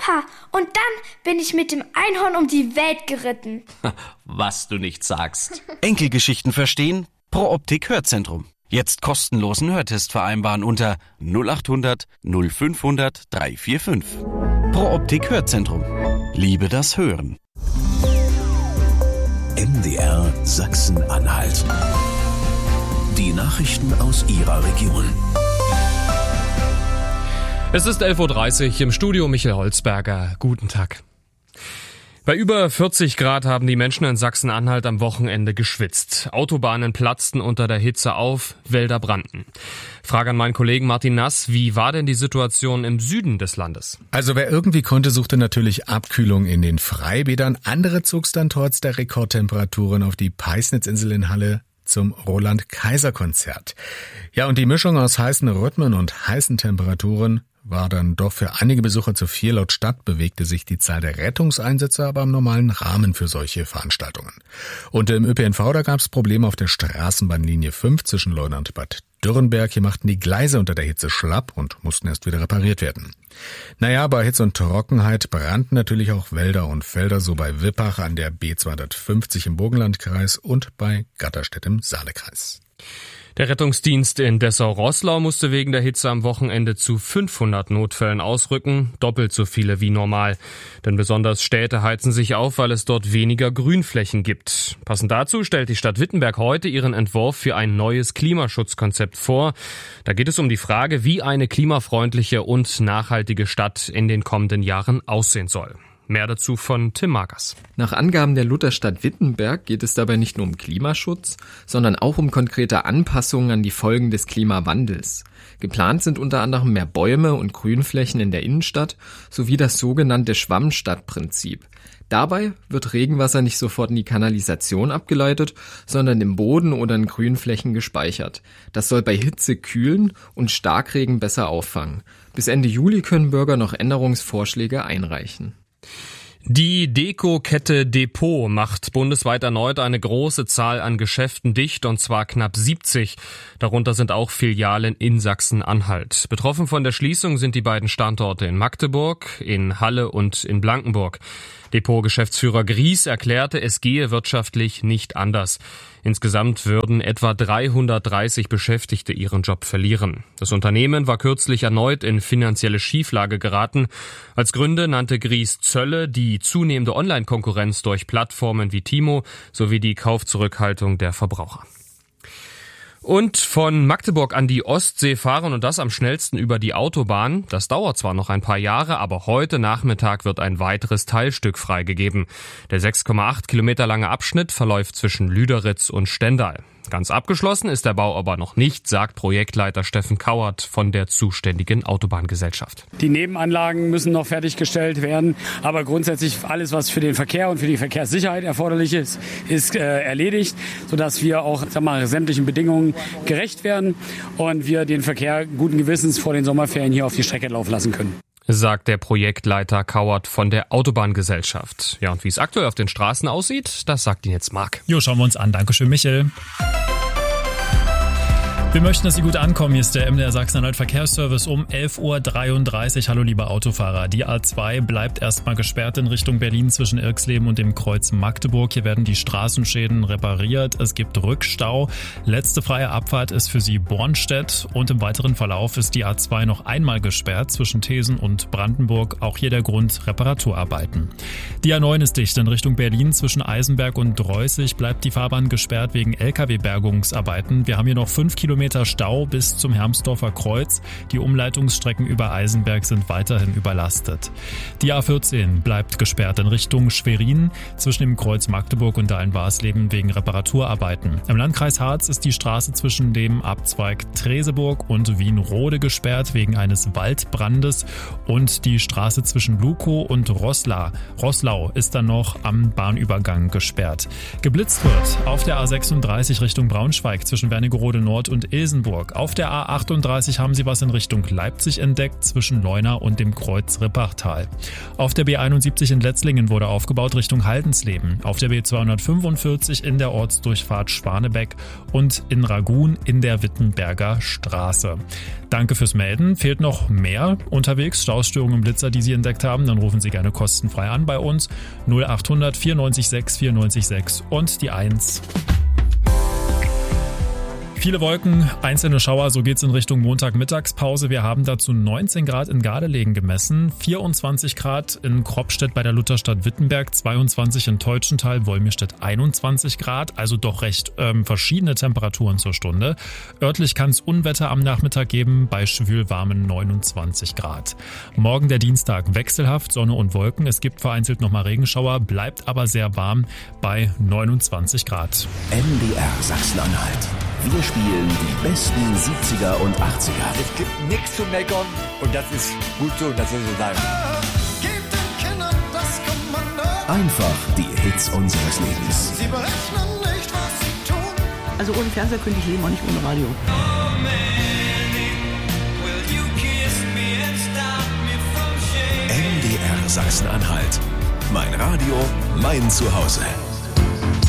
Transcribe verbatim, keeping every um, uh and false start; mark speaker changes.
Speaker 1: Opa, und dann bin ich mit dem Einhorn um die Welt geritten.
Speaker 2: Was du nicht sagst.
Speaker 3: Enkelgeschichten verstehen? Pro Optik Hörzentrum. Jetzt kostenlosen Hörtest vereinbaren unter null acht hundert null fünfhundert dreihundertfünfundvierzig. Pro Optik Hörzentrum. Liebe das Hören.
Speaker 4: M D R Sachsen-Anhalt. Die Nachrichten aus Ihrer Region.
Speaker 5: Es ist elf Uhr dreißig, im Studio Michael Holzberger. Guten Tag. Bei über vierzig Grad haben die Menschen in Sachsen-Anhalt am Wochenende geschwitzt. Autobahnen platzten unter der Hitze auf, Wälder brannten. Frage an meinen Kollegen Martin Nass, wie war denn die Situation im Süden des Landes?
Speaker 6: Also wer irgendwie konnte, suchte natürlich Abkühlung in den Freibädern. Andere zog's dann trotz der Rekordtemperaturen auf die Peisnitzinsel in Halle zum Roland-Kaiser-Konzert. Ja, und die Mischung aus heißen Rhythmen und heißen Temperaturen war dann doch für einige Besucher zu viel. Laut Stadt bewegte sich die Zahl der Rettungseinsätze aber im normalen Rahmen für solche Veranstaltungen. Und im Ö P N V, da gab es Probleme auf der Straßenbahnlinie fünf zwischen Leuna und Bad Dürrenberg. Hier machten die Gleise unter der Hitze schlapp und mussten erst wieder repariert werden. Naja, bei Hitze und Trockenheit brannten natürlich auch Wälder und Felder, so bei Wippach an der B zweihundertfünfzig im Burgenlandkreis und bei Gatterstedt im Saalekreis.
Speaker 5: Der Rettungsdienst in Dessau-Roßlau musste wegen der Hitze am Wochenende zu fünfhundert Notfällen ausrücken, doppelt so viele wie normal. Denn besonders Städte heizen sich auf, weil es dort weniger Grünflächen gibt. Passend dazu stellt die Stadt Wittenberg heute ihren Entwurf für ein neues Klimaschutzkonzept vor. Da geht es um die Frage, wie eine klimafreundliche und nachhaltige Stadt in den kommenden Jahren aussehen soll. Mehr dazu von Tim Magers.
Speaker 7: Nach Angaben der Lutherstadt Wittenberg geht es dabei nicht nur um Klimaschutz, sondern auch um konkrete Anpassungen an die Folgen des Klimawandels. Geplant sind unter anderem mehr Bäume und Grünflächen in der Innenstadt sowie das sogenannte Schwammstadtprinzip. Dabei wird Regenwasser nicht sofort in die Kanalisation abgeleitet, sondern im Boden oder in Grünflächen gespeichert. Das soll bei Hitze kühlen und Starkregen besser auffangen. Bis Ende Juli können Bürger noch Änderungsvorschläge einreichen.
Speaker 5: Die Deko-Kette Depot macht bundesweit erneut eine große Zahl an Geschäften dicht, und zwar knapp siebzig. Darunter sind auch Filialen in Sachsen-Anhalt. Betroffen von der Schließung sind die beiden Standorte in Magdeburg, in Halle und in Blankenburg. Depot-Geschäftsführer Gries erklärte, es gehe wirtschaftlich nicht anders. Insgesamt würden etwa dreihundertdreißig Beschäftigte ihren Job verlieren. Das Unternehmen war kürzlich erneut in finanzielle Schieflage geraten. Als Gründe nannte Gries Zölle, die zunehmende Online-Konkurrenz durch Plattformen wie Timo sowie die Kaufzurückhaltung der Verbraucher. Und von Magdeburg an die Ostsee fahren, und das am schnellsten über die Autobahn. Das dauert zwar noch ein paar Jahre, aber heute Nachmittag wird ein weiteres Teilstück freigegeben. Der sechs Komma acht Kilometer lange Abschnitt verläuft zwischen Lüderitz und Stendal. Ganz abgeschlossen ist der Bau aber noch nicht, sagt Projektleiter Steffen Kauert von der zuständigen Autobahngesellschaft.
Speaker 8: Die Nebenanlagen müssen noch fertiggestellt werden, aber grundsätzlich alles, was für den Verkehr und für die Verkehrssicherheit erforderlich ist, ist äh, erledigt, sodass wir auch sag mal, sämtlichen Bedingungen gerecht werden und wir den Verkehr guten Gewissens vor den Sommerferien hier auf die Strecke laufen lassen können,
Speaker 5: sagt der Projektleiter Kauert von der Autobahngesellschaft. Ja, und wie es aktuell auf den Straßen aussieht, das sagt Ihnen jetzt Marc.
Speaker 9: Jo, schauen wir uns an. Dankeschön, Michael. Wir möchten, dass Sie gut ankommen. Hier ist der M D R Sachsen-Anhalt Verkehrsservice um elf Uhr dreiunddreißig. Hallo, liebe Autofahrer. Die A zwei bleibt erstmal gesperrt in Richtung Berlin zwischen Irxleben und dem Kreuz Magdeburg. Hier werden die Straßenschäden repariert. Es gibt Rückstau. Letzte freie Abfahrt ist für Sie Bornstedt. Und im weiteren Verlauf ist die A zwei noch einmal gesperrt zwischen Thesen und Brandenburg. Auch hier der Grund Reparaturarbeiten. Die A neun ist dicht in Richtung Berlin zwischen Eisenberg und Dreußig. Bleibt die Fahrbahn gesperrt wegen L K W-Bergungsarbeiten. Wir haben hier noch fünf Kilometer Stau bis zum Hermsdorfer Kreuz. Die Umleitungsstrecken über Eisenberg sind weiterhin überlastet. Die A vierzehn bleibt gesperrt in Richtung Schwerin zwischen dem Kreuz Magdeburg und Dahlen-Barsleben wegen Reparaturarbeiten. Im Landkreis Harz ist die Straße zwischen dem Abzweig Treseburg und Wienrode gesperrt wegen eines Waldbrandes, und die Straße zwischen Lukow und Roßla, Roßlau ist dann noch am Bahnübergang gesperrt. Geblitzt wird auf der A sechsunddreißig Richtung Braunschweig zwischen Wernigerode Nord und und Ilsenburg. Auf der A achtunddreißig haben Sie was in Richtung Leipzig entdeckt, zwischen Leuna und dem Kreuz Rippachtal. Auf der B einundsiebzig in Letzlingen wurde aufgebaut Richtung Haldensleben. Auf der B zweihundertfünfundvierzig in der Ortsdurchfahrt Schwanebeck und in Ragun in der Wittenberger Straße. Danke fürs Melden. Fehlt noch mehr unterwegs? Stausstörungen im Blitzer, die Sie entdeckt haben? Dann rufen Sie gerne kostenfrei an bei uns. null achthundert vierundneunzig sechs vierundneunzig sechs und die eins. Viele Wolken, einzelne Schauer, so geht's in Richtung Montag-Mittagspause. Wir haben dazu neunzehn Grad in Gardelegen gemessen, vierundzwanzig Grad in Kropstedt bei der Lutherstadt Wittenberg, zweiundzwanzig in Teutschenthal, Wolmirstedt einundzwanzig Grad, also doch recht ähm, verschiedene Temperaturen zur Stunde. Örtlich kann es Unwetter am Nachmittag geben, bei schwülwarmen neunundzwanzig Grad. Morgen der Dienstag wechselhaft, Sonne und Wolken, es gibt vereinzelt nochmal Regenschauer, bleibt aber sehr warm bei neunundzwanzig Grad.
Speaker 4: M D R Sachsen-Anhalt. Wir spielen die besten siebziger und achtziger.
Speaker 10: Es gibt nichts zu meckern und das ist gut so, das soll so sein.
Speaker 4: Einfach die Hits unseres Lebens.
Speaker 11: Sie berechnen nicht, was sie tun.
Speaker 12: Also ohne Fernseher könnte ich leben, auch nicht ohne Radio.
Speaker 4: M D R Sachsen-Anhalt. Mein Radio, mein Zuhause.